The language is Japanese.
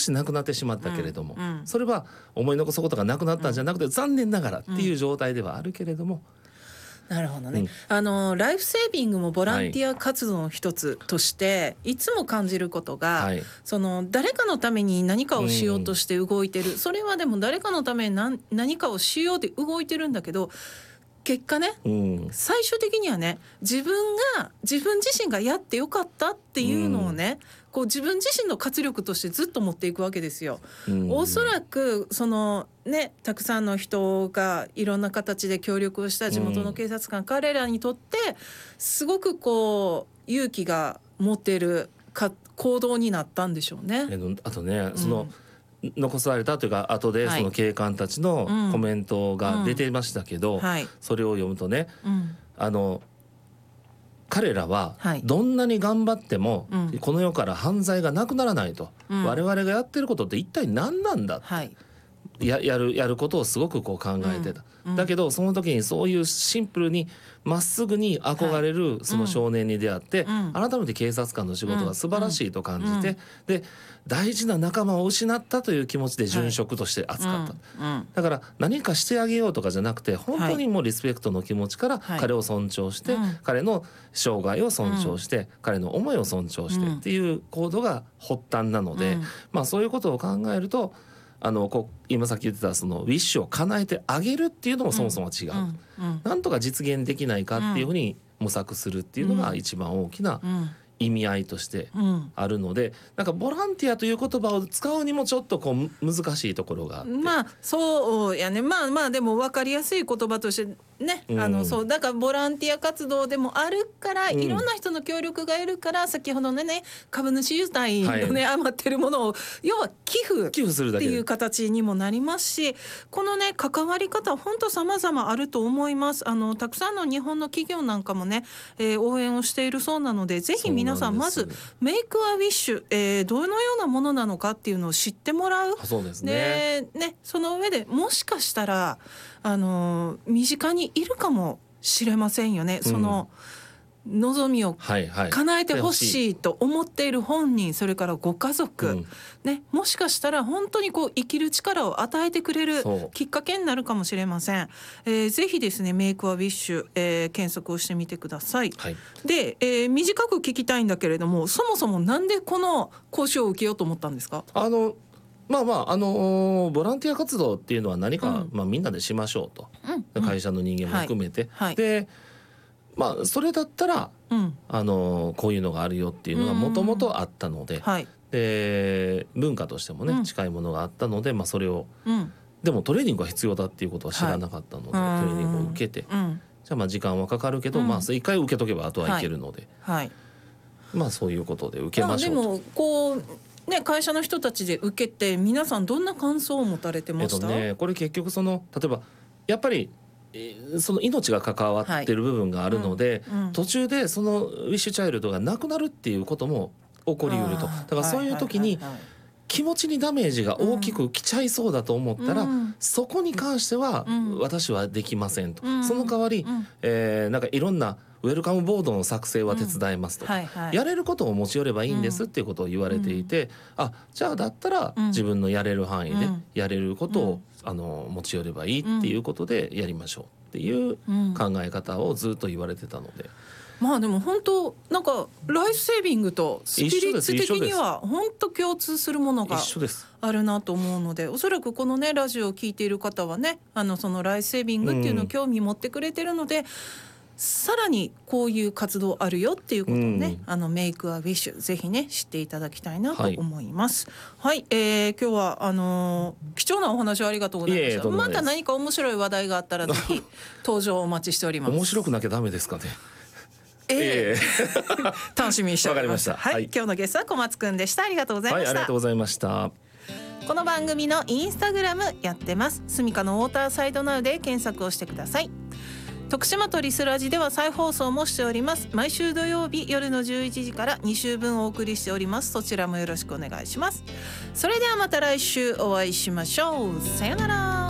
し亡くなってしまったけれども、それは思い残すことがなくなったんじゃなくて、残念ながらっていう状態ではあるけれども、 なるほどね、ライフセービングもボランティア活動の一つとしていつも感じることが、その誰かのために何かをしようとして動いてる、それはでも誰かのために何かをしようって動いてるんだけど、結果ね、最終的にはね、自分自身がやってよかったっていうのをね、こう自分自身の活力としてずっと持っていくわけですよ。おそらくそのね、たくさんの人がいろんな形で協力をした地元の警察官、彼らにとってすごくこう勇気が持てる行動になったんでしょうね。 あとね、その残されたというか後でその警官たちのコメントが出てましたけど、それを読むとね、彼らはどんなに頑張ってもこの世から犯罪がなくならないと、我々がやってることって一体何なんだって、やることをすごくこう考えてた、だけどその時にそういうシンプルにまっすぐに憧れるその少年に出会って、改めて警察官の仕事が素晴らしいと感じて、で大事な仲間を失ったという気持ちで殉職として扱った、だから何かしてあげようとかじゃなくて、本当にもうリスペクトの気持ちから彼を尊重して、彼の生涯を尊重して、彼の思いを尊重してっていう行動が発端なので、そういうことを考えると今さっき言ってたそのウィッシュを叶えてあげるっていうのもそもそも違う、なんとか実現できないかっていうふうに模索するっていうのが一番大きな意味合いとしてあるので、なんかボランティアという言葉を使うにもちょっとこう難しいところがあって、 そうやね。でも分かりやすい言葉としてね、そうだからボランティア活動でもあるから、いろんな人の協力がいるから、先ほどのね株主優待のね、余ってるものを要は寄付するっていう形にもなりますし、このね関わり方本当様々あると思います。たくさんの日本の企業なんかもね、応援をしているそうなので、ぜひ皆さんまずメイクアウィッシュ、どのようなものなのかっていうのを知ってもらう。 そうですね。 その上でもしかしたら身近にいるかもしれませんよね、その望みを叶えてほしいと思っている本人、それからご家族、もしかしたら本当にこう生きる力を与えてくれるきっかけになるかもしれません。ぜひですねメイクアウィッシュ、検索をしてみてください。で、短く聞きたいんだけれども、そもそもなんでこの講習を受けようと思ったんですか？ ボランティア活動っていうのは何か、みんなでしましょうと、会社の人間も含めて、でそれだったら、こういうのがあるよっていうのがもともとあったので、で文化としてもね、近いものがあったので、それを、でもトレーニングが必要だっていうことは知らなかったので、トレーニングを受けて、じゃあ時間はかかるけど、一回受けとけばあとはいけるので、そういうことで受けましょうと。 でもこう会社の人たちで受けて皆さんどんな感想を持たれてました？ これ結局例えばやっぱりその命が関わってる部分があるので、途中でそのウィッシュチャイルドが亡くなるっていうことも起こりうると。だからそういう時に気持ちにダメージが大きくきちゃいそうだと思ったら、そこに関しては私はできませんと、その代わり、なんかいろんなウェルカムボードの作成は手伝いますと、やれることを持ち寄ればいいんですっていうことを言われていて、じゃあだったら自分のやれる範囲でやれることを持ち寄ればいいっていうことでやりましょうっていう考え方をずっと言われてたので、 でも本当なんかライフセービングとスピリッツ的には本当共通するものがあるなと思うので、おそらくこのねラジオを聞いている方はね、そのライフセービングっていうのを興味持ってくれてるので、さらにこういう活動あるよっていうことをね、メイクアウィッシュぜひね知っていただきたいなと思います。今日は貴重なお話をありがとうございました。また何か面白い話題があったらぜひ登場をお待ちしております。 面白くなきゃダメですかね。 楽しみにしております。 わかりました。 今日のゲストは小松くんでした。ありがとうございました。 ありがとうございました。 この番組のインスタグラムやってます。スミカのウォーターサイドナウで検索をしてください。徳島とリスラジでは再放送もしております。毎週土曜日夜の11時から2週分お送りしております。そちらもよろしくお願いします。それではまた来週お会いしましょう。さよなら。